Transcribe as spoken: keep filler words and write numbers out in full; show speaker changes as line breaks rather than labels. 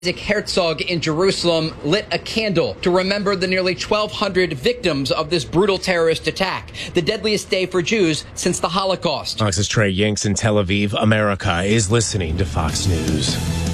Isaac Herzog in Jerusalem lit a candle to remember the nearly twelve hundred victims of this brutal terrorist attack, the deadliest day for Jews since the Holocaust.
Fox's Trey Yanks in Tel Aviv. America is listening to Fox News.